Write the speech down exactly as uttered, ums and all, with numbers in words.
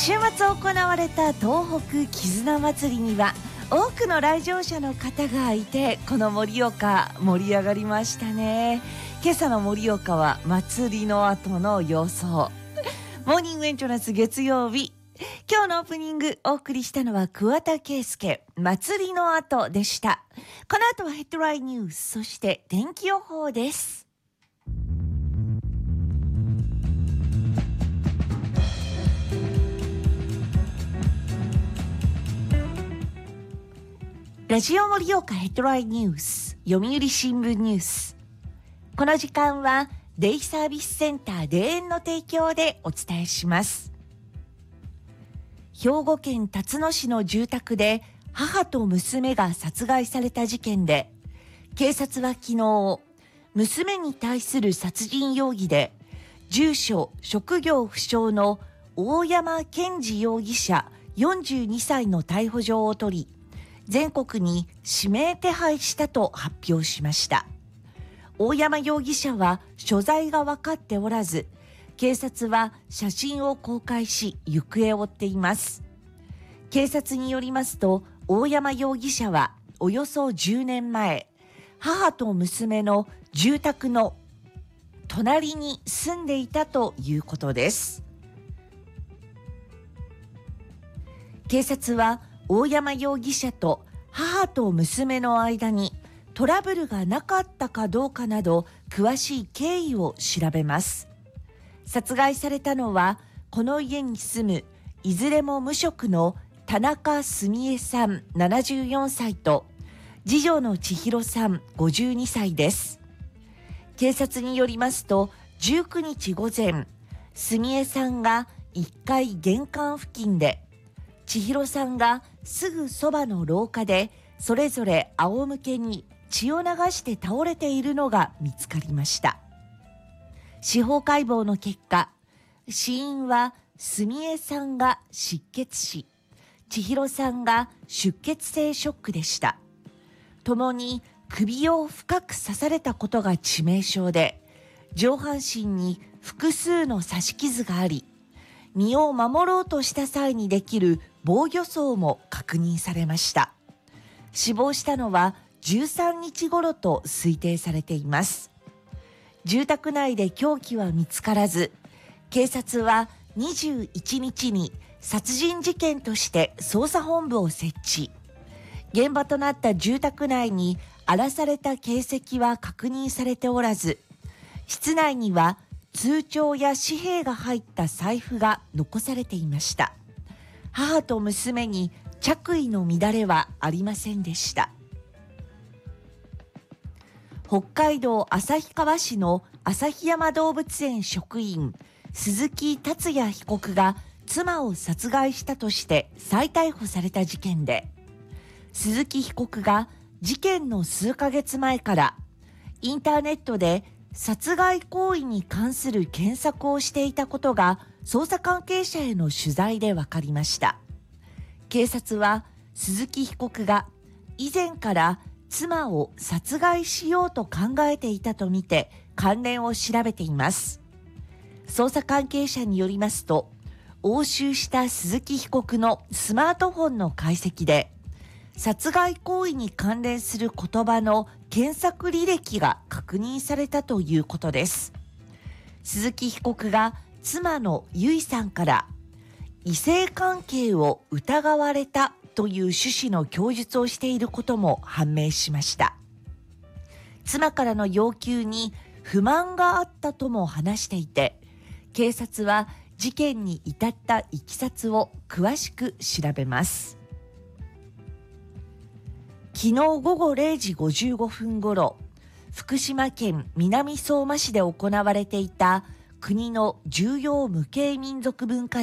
週末行われた東北絆祭りには多くの来場者の方がいて、この盛岡盛り上がりましたね。今朝の盛岡は祭りの後の様相。モーニングエントランス月曜日、今日のオープニングお送りしたのは桑田佳祐、祭りの後でした。この後はヘッドラインニュース、そして天気予報です。ラジオ盛岡ヘッドラインニュース、読売新聞ニュース。この時間はデイサービスセンター田園の提供でお伝えします。兵庫県辰野市の住宅で母と娘が殺害された事件で、警察は昨日、娘に対する殺人容疑で住所職業不詳の大山健二容疑者よんじゅうにさいの逮捕状を取り、全国に指名手配したと発表しました。大山容疑者は所在が分かっておらず、警察は写真を公開し行方を追っています。警察によりますと、大山容疑者はおよそじゅうねんまえ、母と娘の住宅の隣に住んでいたということです。警察は大山容疑者と母と娘の間にトラブルがなかったかどうかなど詳しい経緯を調べます。殺害されたのはこの家に住むいずれも無職の田中澄江さんななじゅうよんさいと次女の千尋さんごじゅうにさいです。警察によりますと、じゅうくにち午前、澄江さんがいっかい玄関付近で、千尋さんがすぐそばの廊下でそれぞれ仰向けに血を流して倒れているのが見つかりました。司法解剖の結果、死因は澄江さんが失血死、千尋さんが出血性ショックでした。ともに首を深く刺されたことが致命傷で、上半身に複数の刺し傷があり、身を守ろうとした際にできる防御創も確認されました。死亡したのはじゅうさんにち頃と推定されています。住宅内で凶器は見つからず、警察はにじゅういちにちに殺人事件として捜査本部を設置。現場となった住宅内に荒らされた形跡は確認されておらず、室内には通帳や紙幣が入った財布が残されていました。母と娘に着衣の乱れはありませんでした。北海道旭川市の旭山動物園職員鈴木達也被告が妻を殺害したとして再逮捕された事件で、鈴木被告が事件の数ヶ月前からインターネットで殺害行為に関する検索をしていたことが捜査関係者への取材で分かりました。警察は鈴木被告が以前から妻を殺害しようと考えていたとみて関連を調べています。捜査関係者によりますと、押収した鈴木被告のスマートフォンの解析で、殺害行為に関連する言葉の検索履歴が確認されたということです。鈴木被告が妻の由衣さんから異性関係を疑われたという趣旨の供述をしていることも判明しました。妻からの要求に不満があったとも話していて、警察は事件に至ったいきさつを詳しく調べます。昨日午後れいじごじゅうごふんごろ、福島県南相馬市で行われていた国の重要無形民族文化